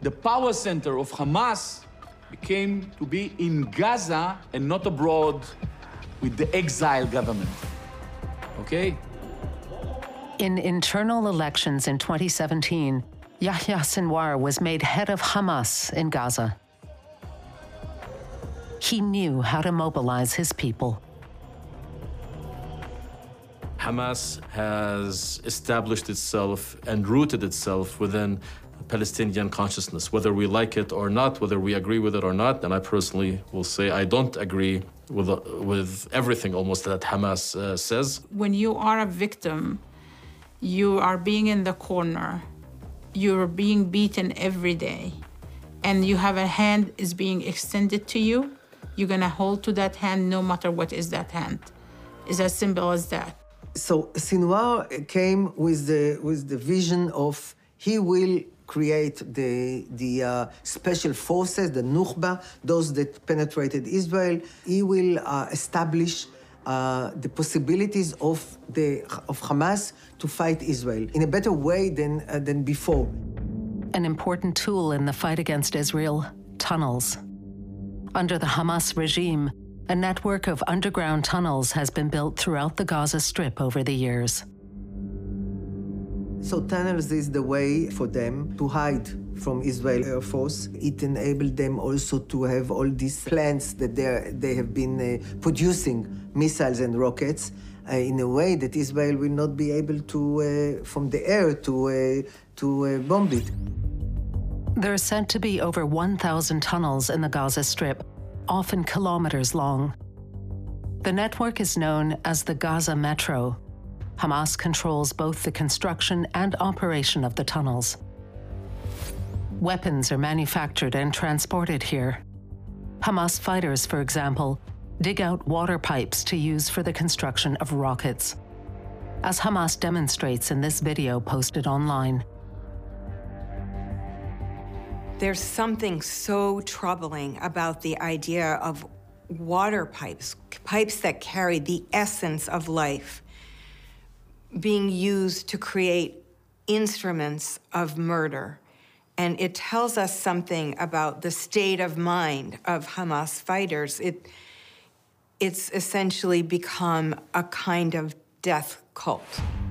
The power center of Hamas became to be in Gaza and not abroad with the exile government. Okay? In internal elections in 2017, Yahya Sinwar was made head of Hamas in Gaza. He knew how to mobilize his people. Hamas has established itself and rooted itself within Palestinian consciousness, whether we like it or not, whether we agree with it or not. And I personally will say I don't agree with everything almost that Hamas says. When you are a victim, you are being in the corner. You're being beaten every day. And you have a hand is being extended to you. You're gonna hold to that hand no matter what is that hand. It's as simple as that. So Sinwar came with the vision of he will create the special forces, the Nukhba, those that penetrated Israel. He will establish the possibilities of Hamas to fight Israel in a better way than before. An important tool in the fight against Israel, tunnels. Under the Hamas regime, a network of underground tunnels has been built throughout the Gaza Strip over the years. So tunnels is the way for them to hide from Israel Air Force. It enabled them also to have all these plants that they have been producing missiles and rockets in a way that Israel will not be able to, from the air, to bomb it. There are said to be over 1,000 tunnels in the Gaza Strip, often kilometers long. The network is known as the Gaza Metro. Hamas controls both the construction and operation of the tunnels. Weapons are manufactured and transported here. Hamas fighters, for example, dig out water pipes to use for the construction of rockets, as Hamas demonstrates in this video posted online. There's something so troubling about the idea of water pipes, pipes that carry the essence of life, being used to create instruments of murder. And it tells us something about the state of mind of Hamas fighters. It's essentially become a kind of death cult.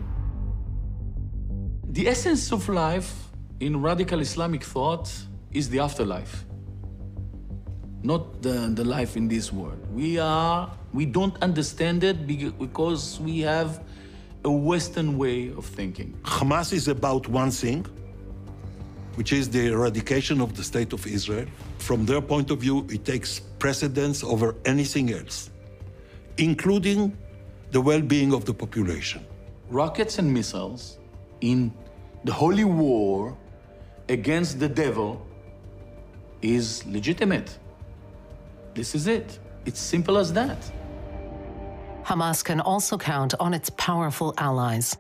The essence of life in radical Islamic thought is the afterlife, not the life in this world. We don't understand it because we have a Western way of thinking. Hamas is about one thing, which is the eradication of the state of Israel. From their point of view, it takes precedence over anything else, including the well-being of the population. Rockets and missiles in the holy war against the devil is legitimate. This is it. It's simple as that. Hamas can also count on its powerful allies.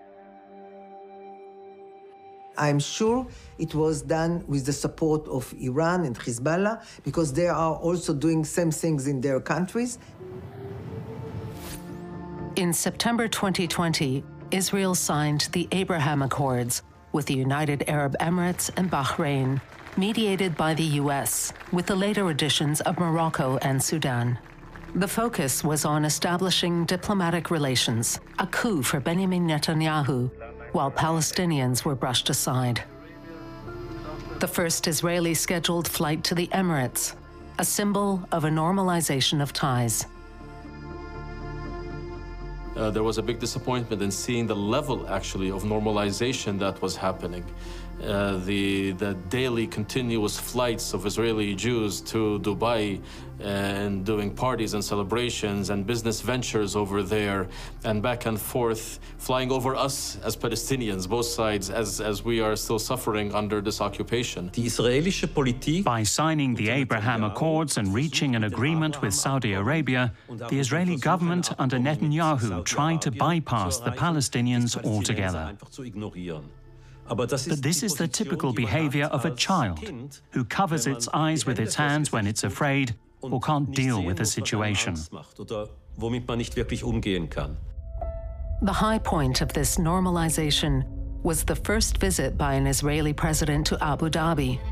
I'm sure it was done with the support of Iran and Hezbollah, because they are also doing same things in their countries. In September 2020, Israel signed the Abraham Accords with the United Arab Emirates and Bahrain, mediated by the US, with the later additions of Morocco and Sudan. The focus was on establishing diplomatic relations, a coup for Benjamin Netanyahu, while Palestinians were brushed aside. The first Israeli scheduled flight to the Emirates, a symbol of a normalization of ties. There was a big disappointment in seeing the level, actually, of normalization that was happening. The daily continuous flights of Israeli Jews to Dubai and doing parties and celebrations and business ventures over there and back and forth, flying over us as Palestinians, both sides, as we are still suffering under this occupation. By signing the Abraham Accords and reaching an agreement with Saudi Arabia, the Israeli government under Netanyahu tried to bypass the Palestinians altogether. But this is the typical behavior of a child who covers its eyes with its hands when it's afraid or can't deal with a situation. The high point of this normalization was the first visit by an Israeli president to Abu Dhabi.